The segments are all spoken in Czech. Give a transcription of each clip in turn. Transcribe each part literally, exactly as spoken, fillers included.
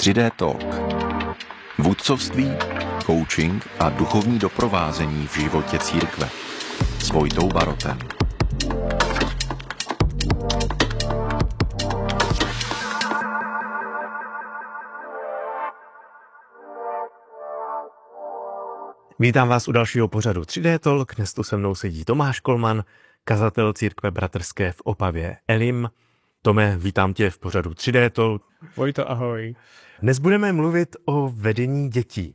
tři dé Talk. Vůdcovství, coaching a duchovní doprovázení v životě církve. S Vojtou Barotem. Vítám vás u dalšího pořadu tři dé Talk. Dnes tu se mnou sedí Tomáš Kolman, kazatel církve bratrské v Opavě Elim. Tome, vítám tě v pořadu tři dé Talk. Vojto, ahoj. Dnes budeme mluvit o vedení dětí.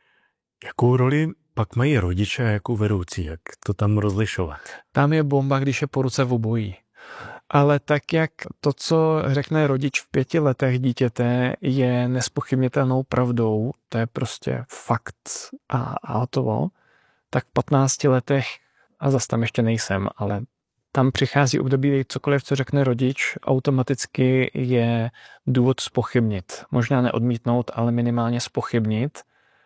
Jakou roli pak mají rodiče a jakou vedoucí? Jak to tam rozlišovat? Tam je bomba, když je po ruce v obojí. Ale tak jak to, co řekne rodič v pěti letech dítěte, je nespochybnitelnou pravdou, to je prostě fakt a, a hotovo, tak v patnácti letech, a zase tam ještě nejsem, ale tam přichází období, cokoliv, co řekne rodič, automaticky je důvod zpochybnit. Možná neodmítnout, ale minimálně zpochybnit.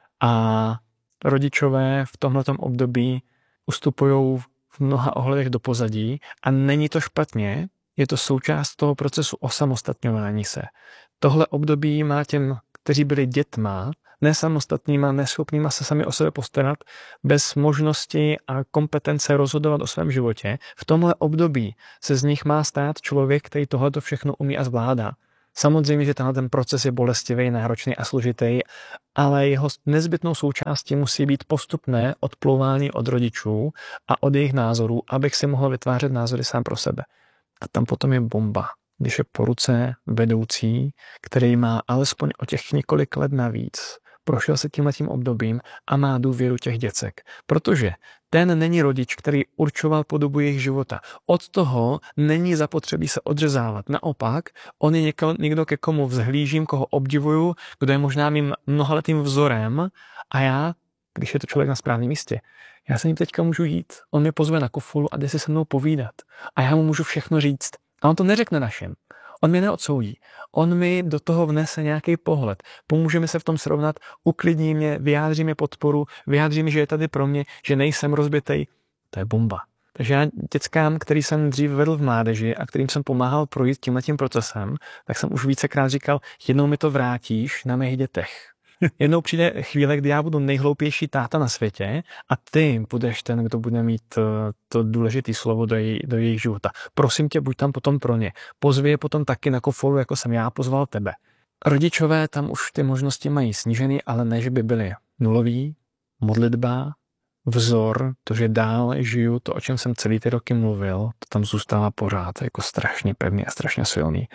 A rodičové v tomhletom období ustupují v mnoha ohledech do pozadí a není to špatně, je to součást toho procesu osamostatňování se. Tohle období má těm, kteří byli dětma, nesamostatnýma, neschopnýma se sami o sebe postarat, bez možnosti a kompetence rozhodovat o svém životě. V tomhle období se z nich má stát člověk, který tohleto všechno umí a zvládá. Samozřejmě, že tenhle ten proces je bolestivý, náročný a složitý, ale jeho nezbytnou součástí musí být postupné odplouvání od rodičů a od jejich názorů, abych si mohl vytvářet názory sám pro sebe. A tam potom je bomba, když je po ruce vedoucí, který má alespoň o těch několik let navíc, prošel se tímhletím obdobím a má důvěru těch děcek. Protože ten není rodič, který určoval podobu jejich života. Od toho není zapotřebí se odřezávat. Naopak, on je někdo, někdo ke komu vzhlížím, koho obdivuju, kdo je možná mým mnohaletým vzorem a já, když je to člověk na správném místě, já se ním teďka můžu jít. On mě pozve na kofolu a jde si se mnou povídat. A já mu můžu všechno říct. A on to neřekne našem. On mě neodsoudí. On mi do toho vnese nějaký pohled. Pomůže mi se v tom srovnat, uklidní mě, vyjádří mi podporu, vyjádří mi, že je tady pro mě, že nejsem rozbitej. To je bomba. Takže já dětskám, který jsem dřív vedl v mládeži a kterým jsem pomáhal projít tímhletím procesem, tak jsem už vícekrát říkal, jednou mi to vrátíš na mých dětech. Jednou přijde chvíle, kdy já budu nejhloupější táta na světě a ty budeš ten, kdo bude mít to důležité slovo do, jej, do jejich života. Prosím tě, buď tam potom pro ně. Pozvi je potom taky na kofolu, jako jsem já pozval tebe. Rodičové tam už ty možnosti mají snížený, ale ne, že by byly nulový, modlitba, vzor, to, že dál žiju, to, o čem jsem celý ty roky mluvil, to tam zůstává pořád jako strašně pevný a strašně silný.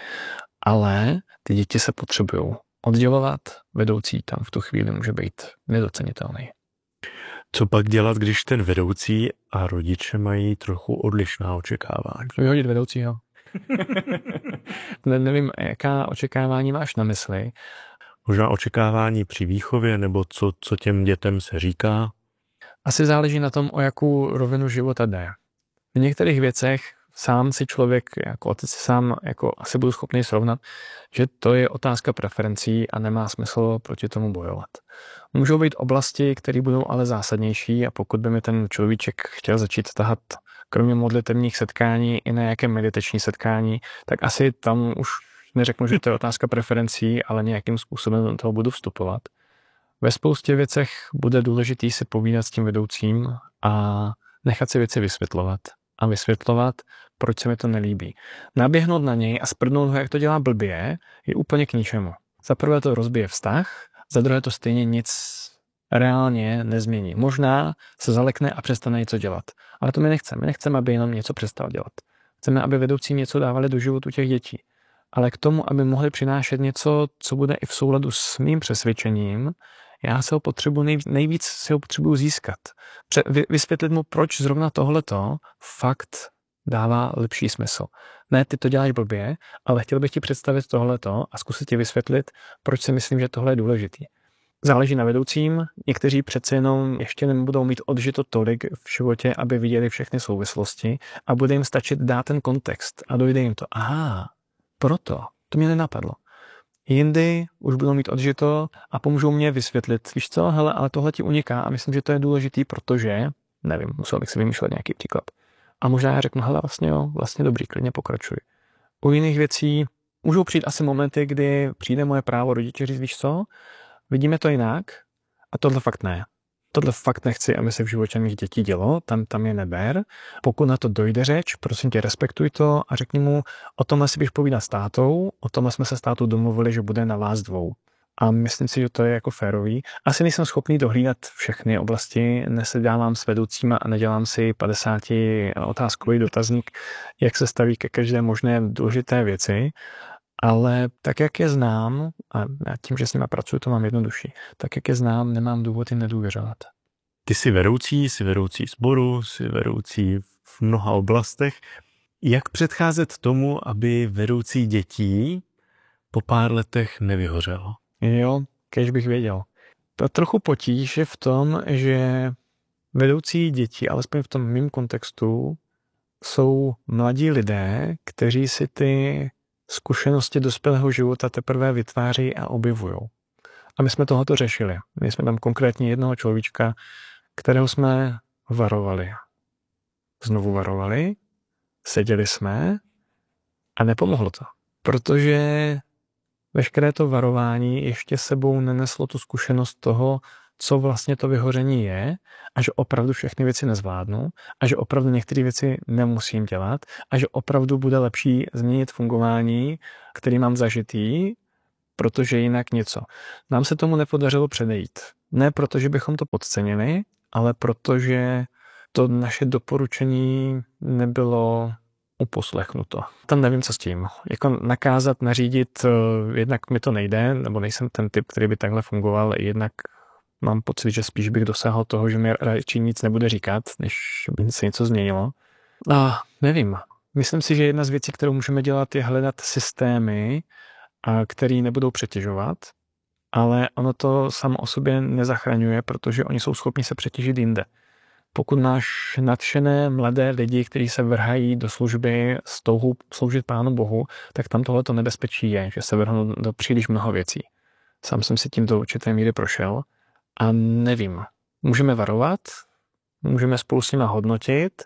Ale ty děti se potřebují oddělovat, vedoucí tam v tu chvíli může být nedocenitelný. Co pak dělat, když ten vedoucí a rodiče mají trochu odlišná očekávání? Vyhodit vedoucího. ne, nevím, jaká očekávání máš na mysli. Možná očekávání při výchově, nebo co, co těm dětem se říká? Asi záleží na tom, o jakou rovinu života jde. V některých věcech sám si člověk, jako otec si sám jako asi budu schopný srovnat, že to je otázka preferencí a nemá smysl proti tomu bojovat. Můžou být oblasti, které budou ale zásadnější a pokud by mi ten človíček chtěl začít tahat kromě modlitevních setkání i na nějaké meditační setkání, tak asi tam už neřeknu, že to je otázka preferencí, ale nějakým způsobem do toho budu vstupovat. Ve spoustě věcech bude důležitý si povídat s tím vedoucím a nechat si věci vysvětlovat. A vysvětlovat, proč se mi to nelíbí. Naběhnout na něj a sprdnout ho, jak to dělá blbě, je úplně k ničemu. Za prvé to rozbije vztah, za druhé to stejně nic reálně nezmění. Možná se zalekne a přestane něco dělat. Ale to my nechceme. My nechceme, aby jenom něco přestal dělat. Chceme, aby vedoucí něco dávali do životu těch dětí. Ale k tomu, aby mohli přinášet něco, co bude i v souladu s mým přesvědčením, já se ho potřebuji, nejvíc, nejvíc se ho potřebuji získat. Pře- vy, vysvětlit mu, proč zrovna tohleto fakt dává lepší smysl. Ne, ty to děláš blbě, ale chtěl bych ti představit tohleto a zkusit ti vysvětlit, proč si myslím, že tohle je důležitý. Záleží na vedoucím, někteří přece jenom ještě nebudou mít odžito tolik v životě, aby viděli všechny souvislosti a bude jim stačit dát ten kontext a dojde jim to. Aha, proto, to mě nenapadlo. Jindy už budou mít odžito a pomůžou mě vysvětlit, víš co, hele, ale tohle ti uniká a myslím, že to je důležitý, protože, nevím, musel bych si vymýšlet nějaký příklad. A možná já řeknu, hele, vlastně jo, vlastně dobrý, klidně pokračuj. U jiných věcí Můžou přijít asi momenty, kdy přijde moje právo rodiče říct, víš co, vidíme to jinak a tohle fakt ne. Tohle fakt nechci, aby se v životě mých dětí dělo, tam, tam je neber. Pokud na to dojde řeč, prosím tě, respektuj to a řekni mu, o tomhle si běž povídat s tátou, o tomhle jsme se s tátou domluvili, že bude na vás dvou. A myslím si, že to je jako férový. Asi nejsem schopný dohlídat všechny oblasti, nesedávám s vedoucíma a nedělám si padesáti otázkový dotazník, jak se staví ke každé možné důležité věci, ale tak, jak je znám, a já tím, že s nima pracuji, to mám jednodušší, tak, jak je znám, nemám důvod jim nedůvěřovat. Ty jsi vedoucí, jsi vedoucí sboru, jsi vedoucí v mnoha oblastech. Jak předcházet tomu, aby vedoucí dětí po pár letech nevyhořel? Jo, kež bych věděl. To trochu potíž je v tom, že vedoucí děti, alespoň v tom mým kontextu, jsou mladí lidé, kteří si ty zkušenosti dospělého života teprve vytváří a objevují. A my jsme tohoto řešili. My jsme tam konkrétně jednoho človíčka, kterého jsme varovali. Znovu varovali, seděli jsme a nepomohlo to. Protože veškeré to varování ještě sebou neneslo tu zkušenost toho, co vlastně to vyhoření je a že opravdu všechny věci nezvládnu a že opravdu některé věci nemusím dělat a že opravdu bude lepší změnit fungování, který mám zažitý, protože jinak něco. Nám se tomu nepodařilo předejít. Ne proto, že bychom to podcenili, ale protože to naše doporučení nebylo uposlechnuto. Tam nevím, co s tím. Jako nakázat, nařídit, jednak mi to nejde, nebo nejsem ten typ, který by takhle fungoval, jednak mám pocit, že spíš bych dosáhl toho, že mi radši nic nebude říkat, než by se něco změnilo. A nevím. Myslím si, že jedna z věcí, kterou můžeme dělat, je hledat systémy, které nebudou přetěžovat, ale ono to samo o sobě nezachraňuje, protože oni jsou schopni se přetěžit jinde. Pokud máš nadšené mladé lidi, kteří se vrhají do služby s touhou sloužit Pánu Bohu, tak tam tohleto nebezpečí je, že se vrhnou do příliš mnoho věcí. Sám jsem si tím do určité míry prošel a nevím. Můžeme varovat, můžeme spolu s nima hodnotit,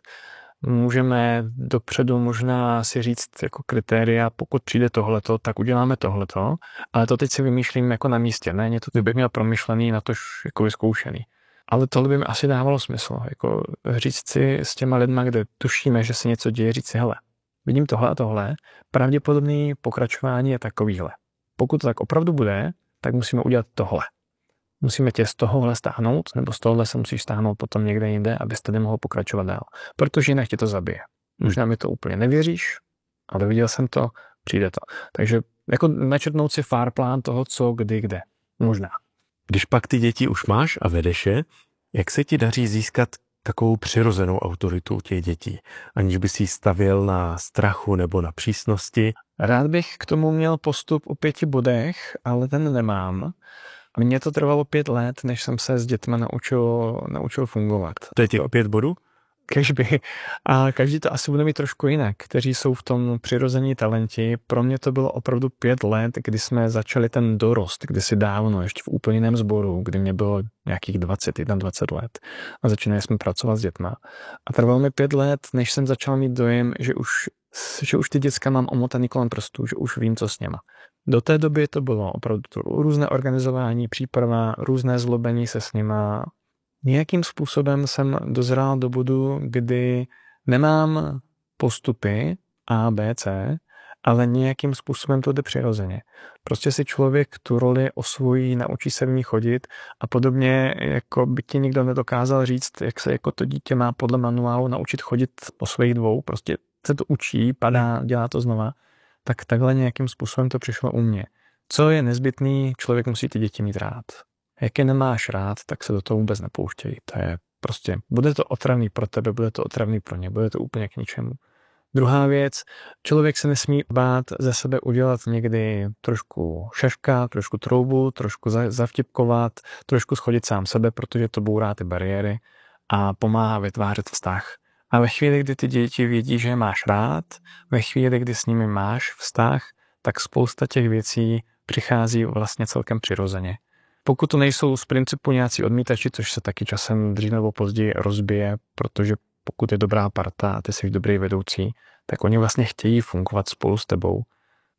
můžeme dopředu možná si říct jako kritéria, pokud přijde tohleto, tak uděláme tohleto, ale to teď si vymýšlím jako na místě, ne, něco bych měl promyšlený, na tož jako vyzkoušený. Ale tohle by mi asi dávalo smysl, jako říct si s těma lidma, kde tušíme, že se něco děje, říct si, hele, vidím tohle a tohle, pravděpodobný pokračování je takovýhle. Pokud to tak opravdu bude, tak musíme udělat tohle. Musíme tě z tohohle stáhnout, nebo z tohohle se musíš stáhnout potom někde jinde, abys tady mohl pokračovat dál. Protože jinak tě to zabije. Možná mi to úplně nevěříš, ale viděl jsem to, přijde to. Takže jako načrtnout si fár plán toho, co, kdy, kde. Možná. Když pak ty děti už máš a vedeš je, jak se ti daří získat takovou přirozenou autoritu těch dětí, aniž by si ji stavěl na strachu nebo na přísnosti? Rád bych k tomu měl postup o pěti bodech, ale ten nemám. A mně to trvalo pět let, než jsem se s dětmi naučil, naučil fungovat. To je těch pět bodů? Kežby. A každý to asi bude mít trošku jinak, kteří jsou v tom přirození talenti. Pro mě to bylo opravdu pět let, kdy jsme začali ten dorost, kdysi dávno, ještě v úplně jiném sboru, kdy mě bylo nějakých dvacet, dvacet jedna let. A začínali jsme pracovat s dětma. A trvalo mi pět let, než jsem začal mít dojem, že už, že už ty děcka mám omotaný kolem prstů, že už vím, co s něma. Do té doby to bylo opravdu to různé organizování, příprava, různé zlobení se s nima. Nějakým způsobem jsem dozrál do bodu, kdy nemám postupy A, B, C, ale nějakým způsobem to jde přirozeně. Prostě si člověk tu roli osvojí, naučí se v ní chodit a podobně, jako by ti nikdo nedokázal říct, jak se jako to dítě má podle manuálu naučit chodit po svých dvou, prostě se to učí, padá, dělá to znova, tak takhle nějakým způsobem to přišlo u mě. Co je nezbytný, člověk musí ty děti mít rád. Jak je nemáš rád, tak se do toho vůbec nepouštějí. To je prostě, bude to otravný pro tebe, bude to otravný pro ně, bude to úplně k ničemu. Druhá věc, člověk se nesmí bát ze sebe udělat někdy trošku šaška, trošku troubu, trošku zavtipkovat, trošku schodit sám sebe, protože to bourá ty bariéry a pomáhá vytvářet vztah. A ve chvíli, kdy ty děti vědí, že je máš rád, ve chvíli, kdy s nimi máš vztah, tak spousta těch věcí přichází vlastně celkem přirozeně. Pokud to nejsou z principu nějací odmítači, což se taky časem dřív nebo později rozbije, protože pokud je dobrá parta a ty jsi dobrý vedoucí, tak oni vlastně chtějí fungovat spolu s tebou.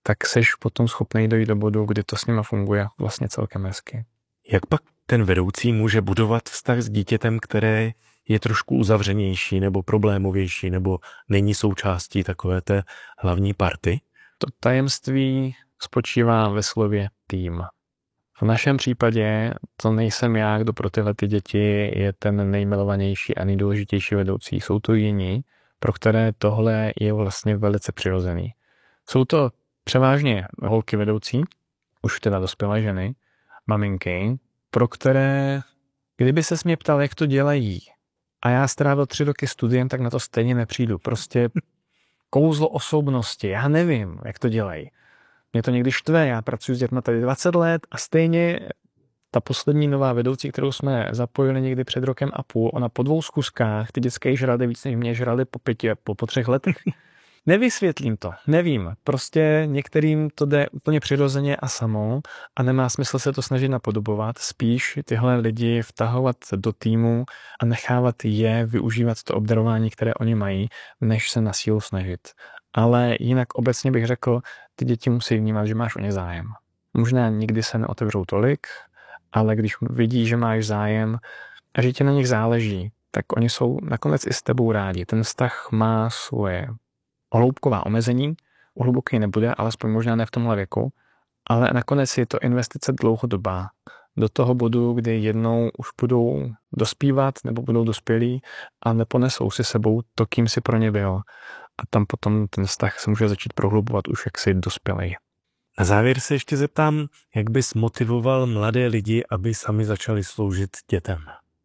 tak seš potom schopný dojít do bodu, kdy to s nima funguje vlastně celkem hezky. Jak pak ten vedoucí může budovat vztah s dítětem, které je trošku uzavřenější nebo problémovější nebo není součástí takové té hlavní party? To tajemství spočívá ve slově tým. V našem případě to nejsem já, kdo pro tyhle ty děti je ten nejmilovanější a nejdůležitější vedoucí. Jsou to jiní, pro které tohle je vlastně velice přirozený. Jsou to převážně holky vedoucí, už teda dospělé ženy, maminky, pro které, kdyby ses mě ptal, jak to dělají, a já strávil tři roky studiem, tak na to stejně nepřijdu. Prostě kouzlo osobnosti, já nevím, jak to dělají. Mě to někdy štve, já pracuji s dětmi tady dvacet let a stejně ta poslední nová vedoucí, kterou jsme zapojili někdy před rokem a půl, ona po dvou zkuskách, ty dětské žrady víc než mě žrali po pěti, po, po třech letech. Nevysvětlím to, nevím. Prostě některým to jde úplně přirozeně a samo a nemá smysl se to snažit napodobovat. Spíš tyhle lidi vtahovat do týmu a nechávat je využívat to obdarování, které oni mají, než se na sílu snažit. Ale jinak obecně bych řekl, ty děti musí vnímat, že máš o ně zájem. Možná nikdy se neotevřou tolik, ale když vidí, že máš zájem a že ti na nich záleží, tak oni jsou nakonec i s tebou rádi. Ten vztah má svoje hloubková omezení, hluboký nebude, alespoň možná ne v tomhle věku, ale nakonec je to investice dlouhodobá. Do toho bodu, kdy jednou už budou dospívat nebo budou dospělí a neponesou si sebou to, kým si pro ně byl. A tam potom ten vztah se může začít prohlubovat už jak si dospělej. Na závěr se ještě zeptám, jak bys motivoval mladé lidi, aby sami začali sloužit dětem?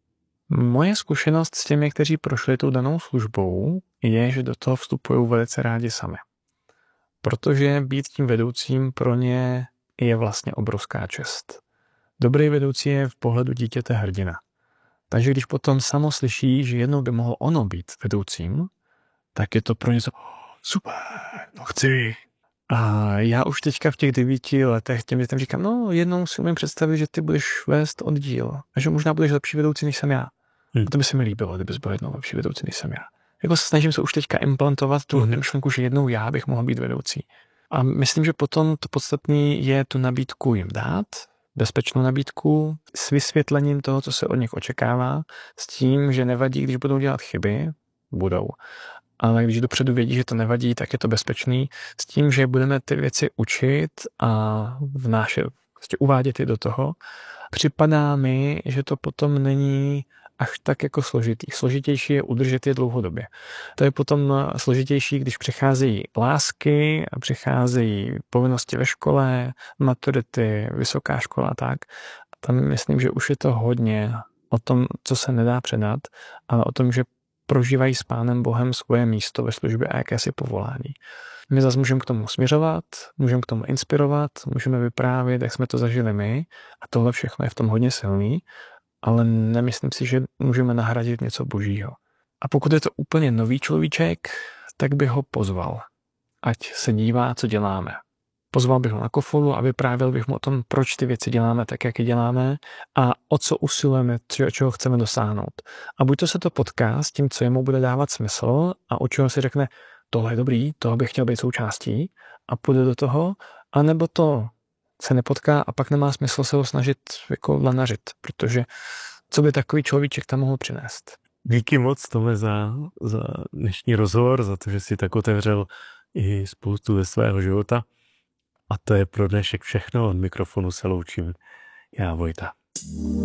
Moje zkušenost s těmi, kteří prošli tou danou službou, je, že do toho vstupují velice rádi sami. Protože být tím vedoucím pro ně je vlastně obrovská čest. Dobrý vedoucí je v pohledu dítěte hrdina. Takže když potom samo slyší, že jednou by mohlo ono být vedoucím, tak je to pro něco super, no chci. A já už teďka v těch devíti letech těm dětem říkám, no jednou si umím představit, že ty budeš vést oddíl a že možná budeš lepší vedoucí, než jsem já. Hmm. A to by se mi líbilo, kdybys byl jednou lepší vedoucí, než jsem já. Jako snažím se už teďka implantovat tu hmm. myšlenku, že jednou já bych mohl být vedoucí. A myslím, že potom to podstatné je tu nabídku jim dát, bezpečnou nabídku, s vysvětlením toho, co se od nich očekává, s tím, že nevadí, když budou dělat chyby, budou. Ale když dopředu vědí, že to nevadí, tak je to bezpečný, s tím, že budeme ty věci učit a vnášet, vlastně uvádět je do toho. Připadá mi, že to potom není až tak jako složitý. Složitější je udržet je dlouhodobě. To je potom složitější, když přicházejí lásky a přicházejí povinnosti ve škole, maturity, vysoká škola a tak. A tam myslím, že už je to hodně o tom, co se nedá předat, ale o tom, že prožívají s Pánem Bohem svoje místo ve službě a jakési povolání. My zase můžeme k tomu směřovat, můžeme k tomu inspirovat, můžeme vyprávět, jak jsme to zažili my a tohle všechno je v tom hodně silný, ale nemyslím si, že můžeme nahradit něco božího. A pokud je to úplně nový človíček, tak bych ho pozval, ať se dívá, co děláme. Pozval bych ho na kofolu a vyprávěl bych mu o tom, proč ty věci děláme tak, jak je děláme a o co usilujeme, čeho chceme dosáhnout. A buď to se to potká s tím, co jemu bude dávat smysl a o čeho si řekne, tohle je dobrý, toho bych chtěl být součástí a půjde do toho, anebo to se nepotká a pak nemá smysl se ho snažit jako lanařit, protože co by takový človíček tam mohl přinést. Díky moc, Tome, za, za dnešní rozhovor, za to, že jsi tak otevřel i spoustu ze svého života. A to je pro dnešek všechno, od mikrofonu se loučím já, Vojta.